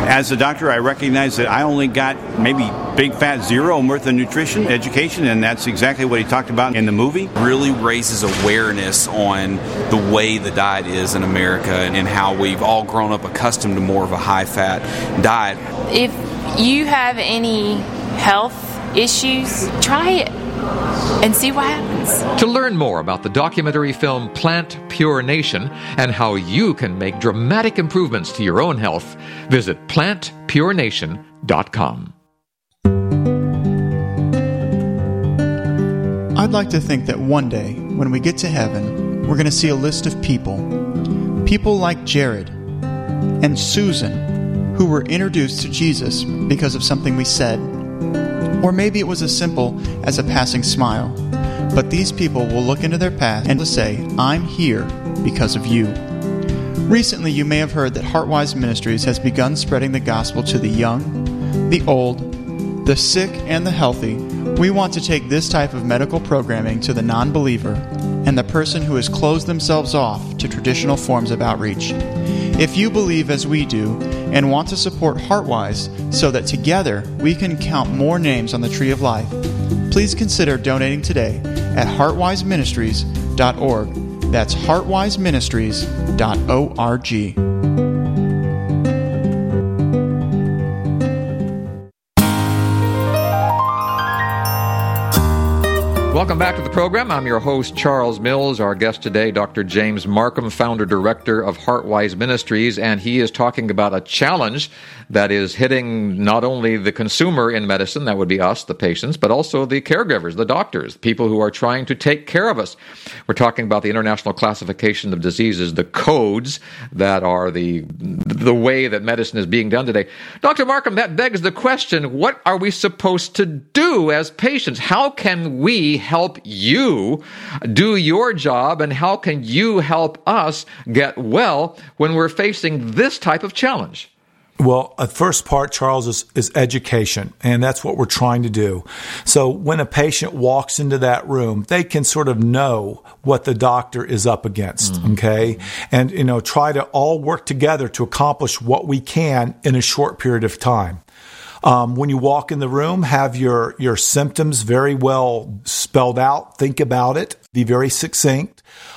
As a doctor, I recognize that I only got maybe big fat zero worth of nutrition education, and that's exactly what he talked about in the movie. Really raises awareness on the way the diet is in America and how we've all grown up accustomed to more of a high-fat diet. If you have any health issues, try it and see what happens. To learn more about the documentary film Plant Pure Nation and how you can make dramatic improvements to your own health, visit plantpurenation.com. I'd like to think that one day, when we get to heaven, we're going to see a list of people like Jared and Susan, who were introduced to Jesus because of something we said. Or maybe it was as simple as a passing smile. But these people will look into their past and say, I'm here because of you. Recently, you may have heard that Heartwise Ministries has begun spreading the gospel to the young, the old, the sick, and the healthy. We want to take this type of medical programming to the non-believer and the person who has closed themselves off to traditional forms of outreach. If you believe as we do and want to support Heartwise so that together we can count more names on the Tree of Life, please consider donating today at heartwiseministries.org. That's heartwiseministries.org. Welcome back to the program. I'm your host, Charles Mills. Our guest today, Dr. James Marcum, founder-director of Heartwise Ministries, and he is talking about a challenge that is hitting not only the consumer in medicine, that would be us, the patients, but also the caregivers, the doctors, people who are trying to take care of us. We're talking about the International Classification of Diseases, the codes that are the way that medicine is being done today. Dr. Marcum, that begs the question, what are we supposed to do as patients? How can we help you do your job, and how can you help us get well when we're facing this type of challenge? Well, the first part, Charles, is education, and that's what we're trying to do. So when a patient walks into that room, they can sort of know what the doctor is up against, okay? And, try to all work together to accomplish what we can in a short period of time. When you walk in the room, have your symptoms very well spelled out. Think about it. Be very succinct.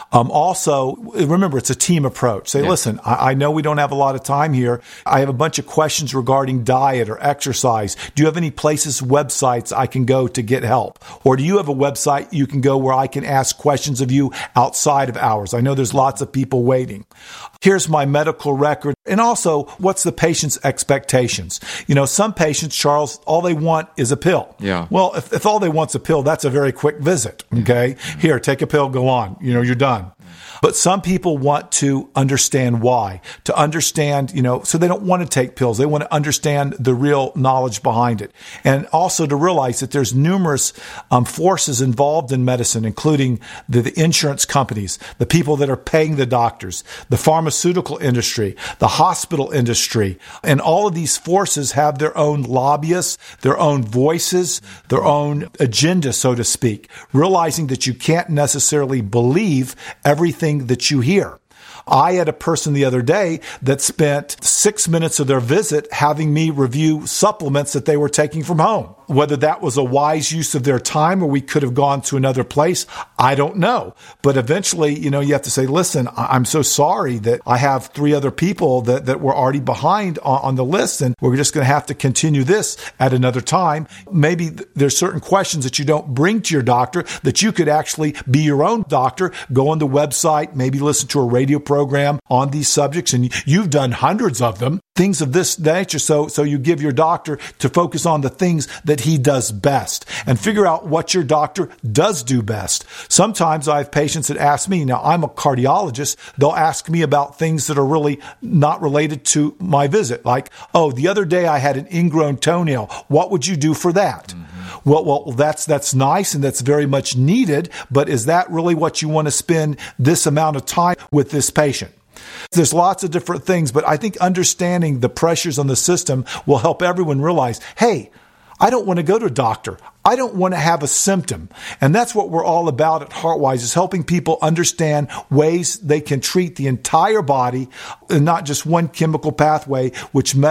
Also, remember, it's a team approach. Say, listen, I know we don't have a lot of time here. I have a bunch of questions regarding diet or exercise. Do you have any places, websites I can go to get help? Or do you have a website you can go where I can ask questions of you outside of hours? I know there's lots of people waiting. Here's my medical record. And also, what's the patient's expectations? Some patients, Charles, all they want is a pill. Yeah. Well, if all they want's a pill, that's a very quick visit. Okay. Here, take a pill, go on. You're done. But some people want to understand why, to understand, so they don't want to take pills. They want to understand the real knowledge behind it. And also to realize that there's numerous forces involved in medicine, including the insurance companies, the people that are paying the doctors, the pharmaceutical industry, the hospital industry. And all of these forces have their own lobbyists, their own voices, their own agenda, so to speak, realizing that you can't necessarily believe everything that you hear. I had a person the other day that spent 6 minutes of their visit having me review supplements that they were taking from home. Whether that was a wise use of their time or we could have gone to another place, I don't know. But eventually, you have to say, listen, I'm so sorry that I have 3 other people that were already behind on the list, and we're just going to have to continue this at another time. Maybe there's certain questions that you don't bring to your doctor that you could actually be your own doctor, go on the website, maybe listen to a radio program on these subjects, and you've done hundreds of them, things of this nature. So you give your doctor to focus on the things that he does best and figure out what your doctor does do best. Sometimes I have patients that ask me, now I'm a cardiologist, they'll ask me about things that are really not related to my visit. Like, the other day I had an ingrown toenail. What would you do for that? Mm-hmm. Well, that's nice and that's very much needed, but is that really what you want to spend this amount of time with this patient? There's lots of different things, but I think understanding the pressures on the system will help everyone realize, hey, I don't want to go to a doctor. I don't want to have a symptom. And that's what we're all about at Heartwise, is helping people understand ways they can treat the entire body and not just one chemical pathway, which